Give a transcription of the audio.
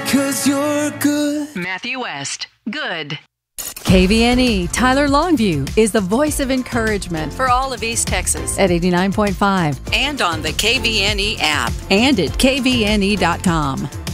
'cause you're good. Matthew West, good. KVNE Tyler Longview is the voice of encouragement for all of East Texas at 89.5 And on the KVNE app. and at kvne.com.